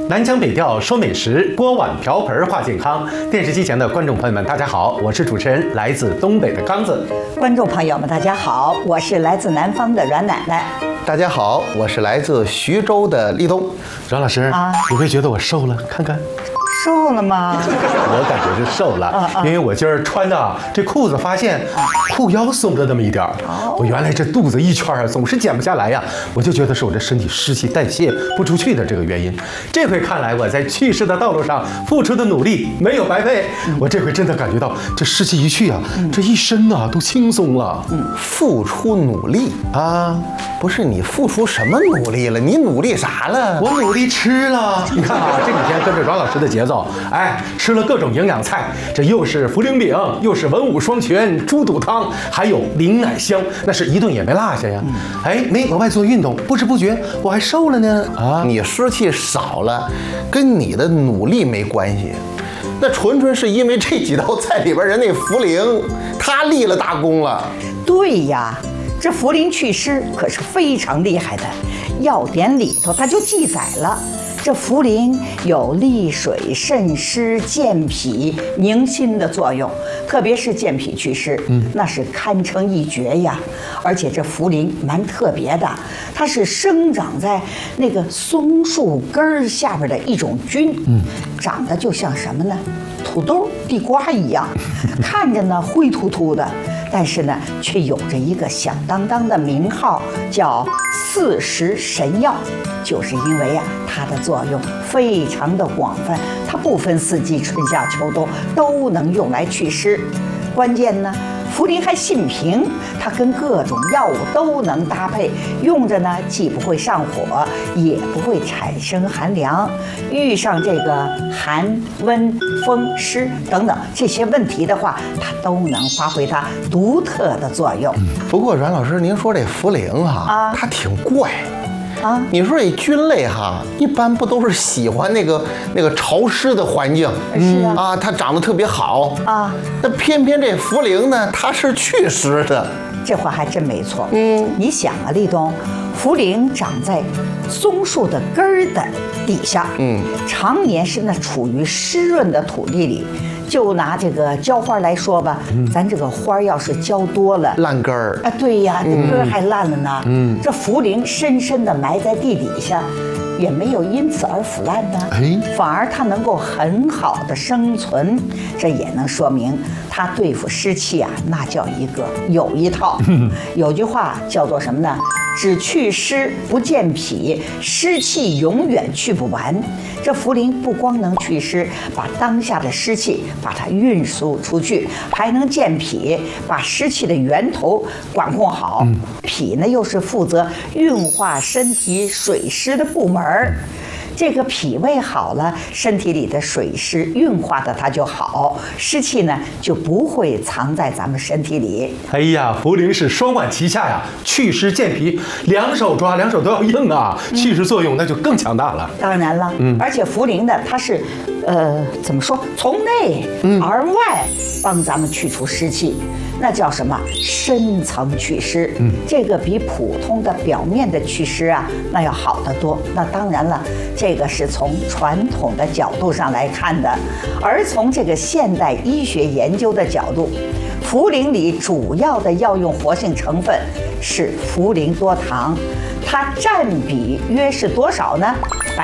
南腔北调说美食，锅碗瓢盆话健康。电视机前的观众朋友们，大家好，我是主持人来自东北的刚子。 观众朋友们，大家好，我是来自南方的阮奶奶。 大家好，我是来自徐州的立冬。 阮老师你会觉得我瘦了？看看。 瘦了吗？ 我感觉是瘦了，因为我今儿穿的这裤子，发现裤腰松了那么一点儿。我原来这肚子一圈总是减不下来呀，我就觉得是我这身体湿气代谢不出去的这个原因。这回看来我在去世的道路上付出的努力没有白费，我这回真的感觉到这湿气一去啊，这一身呐都轻松了。 付出努力啊，不是你付出什么努力了？你努力啥了？ 我努力吃了。你看啊，这几天跟着阮老师的节奏。吃了各种营养菜，这又是茯苓饼，又是文武双全猪肚汤，还有灵奶香，那是一顿也没落下呀。没额外做运动，不知不觉我还瘦了呢。 你湿气少了，跟你的努力没关系，那纯纯是因为这几道菜里边人那茯苓，他立了大功了。 对呀，这茯苓祛湿可是非常厉害的，药典里头它就记载了。这茯苓有利水、渗湿、健脾、宁心的作用，特别是健脾祛湿，那是堪称一绝呀。而且这茯苓蛮特别的，它是生长在那个松树根儿下边的一种菌，长得就像什么呢？土豆、地瓜一样，看着呢灰秃秃的，但是呢却有着一个响当当的名号，叫四时神药。就是因为它的作用非常的广泛，它不分四季，春夏秋冬都能用来祛湿。关键呢，茯苓还性平，它跟各种药物都能搭配，用着呢既不会上火，也不会产生寒凉。遇上这个寒温风湿等等这些问题的话，它都能发挥它独特的作用。 不过阮老师，您说这茯苓它挺怪。你说这菌类一般不都是喜欢那个潮湿的环境？ 是它长得特别好那偏偏这茯苓呢，它是祛湿的。 这话还真没错。你想啊，立冬，茯苓长在松树的根儿的底下，常年是那处于湿润的土地里。就拿这个浇花来说吧，咱这个花要是浇多了， 烂根儿对呀，这根儿还烂了呢。这茯苓深深地埋在地底下，也没有因此而腐烂呢，反而它能够很好的生存。这也能说明它对付湿气那叫有一套。有句话叫做什么呢？只去湿不健脾，湿气永远去不完。这茯苓不光能祛湿，把当下的湿气把它运输出去，还能健脾，把湿气的源头管控好。脾呢又是负责运化身体水湿的部门。这个脾胃好了，身体里的水湿运化的它就好，湿气呢就不会藏在咱们身体里。 茯苓是双管齐下呀，祛湿健脾，两手抓，两手都要硬啊，祛湿作用那就更强大了。 当然了，而且茯苓呢，它是怎么说，从内而外帮咱们去除湿气。那叫什么？深层祛湿。这个比普通的表面的祛湿那要好得多。那当然了，这个是从传统的角度上来看的，而从这个现代医学研究的角度，茯苓里主要的药用活性成分是茯苓多糖，它占比约是多少呢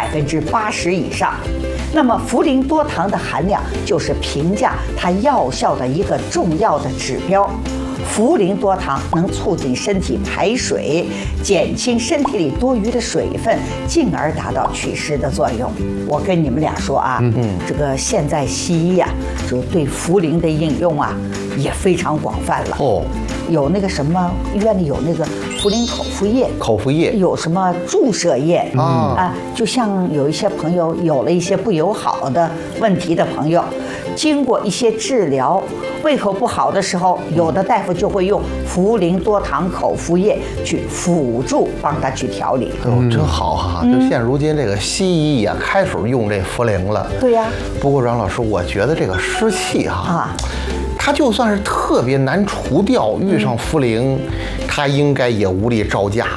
？80%以上。那么茯苓多糖的含量就是评价它药效的一个重要的指标。茯苓多糖能促进身体排水，减轻身体里多余的水分，进而达到祛湿的作用。我跟你们俩说这个现在西医就对茯苓的应用也非常广泛了。有那个什么医院里有那个茯苓口服液，有什么注射液就像有一些朋友有了一些不友好的问题的朋友，经过一些治疗，胃口不好的时候，有的大夫就会用茯苓多糖口服液去辅助帮他去调理。 真好就现如今这个西医也开始用这茯苓了。 对呀。 不过阮老师，我觉得这个湿气它就算是特别难除掉，遇上茯苓，它应该也无力招架了。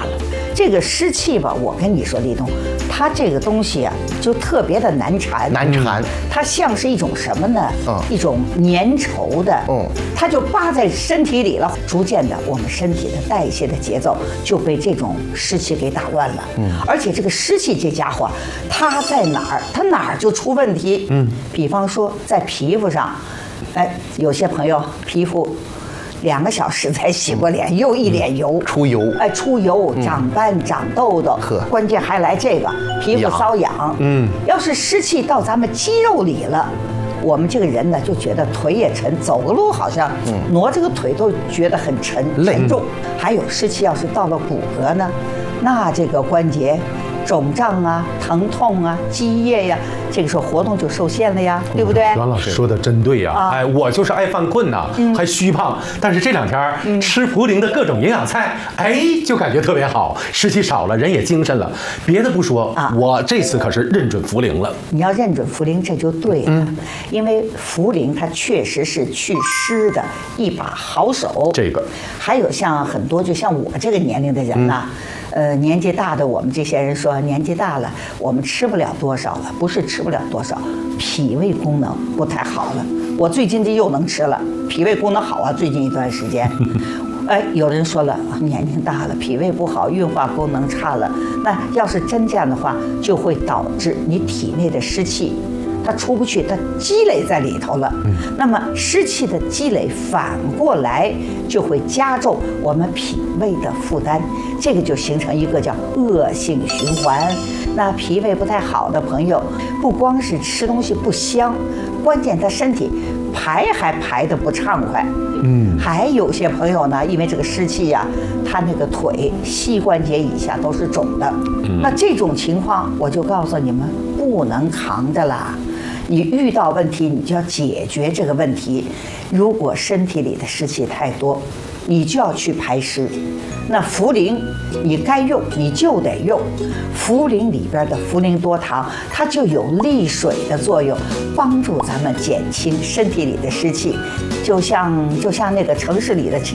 这个湿气吧，我跟你说，立冬，它这个东西啊，就特别的难缠。 难缠。 它像是一种什么呢？ 嗯， 一种粘稠的。 嗯， 它就扒在身体里了。逐渐的，我们身体的代谢的节奏就被这种湿气给打乱了。而且这个湿气这家伙，它在哪儿？它哪儿就出问题。比方说在皮肤上，哎，有些朋友皮肤2个小时才洗过脸，又一脸油， 出油， 哎，出油、长斑、长痘痘，关键还来这个皮肤瘙痒。要是湿气到咱们肌肉里了，我们这个人呢就觉得腿也沉，走个路好像挪这个腿都觉得很沉重。还有湿气要是到了骨骼呢，那这个关节肿胀啊、疼痛啊、积液呀，这个时候活动就受限了呀，对不对？ 袁老师说的真对呀！哎，我就是爱犯困呐，还虚胖，但是这2天吃茯苓的各种营养菜，哎，就感觉特别好，湿气少了，人也精神了。别的不说，我这次可是认准茯苓了。 你要认准茯苓，这就对了，因为茯苓它确实是祛湿的一把好手。 这个还有像很多，就像我这个年龄的人呐。年纪大的我们这些人说，年纪大了，我们吃不了多少了，不是吃不了多少，脾胃功能不太好了。我最近这又能吃了，脾胃功能好啊，最近一段时间。哎，有人说了，年龄大了，脾胃不好，运化功能差了。那要是真这样的话，就会导致你体内的湿气它出不去，它积累在里头了。那么湿气的积累反过来就会加重我们脾胃的负担，这个就形成一个叫恶性循环。那脾胃不太好的朋友，不光是吃东西不香，关键他身体排还排得不畅快。还有些朋友呢，因为这个湿气呀，他那个腿膝关节以下都是肿的。那这种情况，我就告诉你们，不能扛着啦。你遇到问题，你就要解决这个问题。如果身体里的湿气太多，你就要去排湿。那茯苓你该用你就得用，茯苓里边的茯苓多糖，它就有利水的作用，帮助咱们减轻身体里的湿气，就像那个城市里的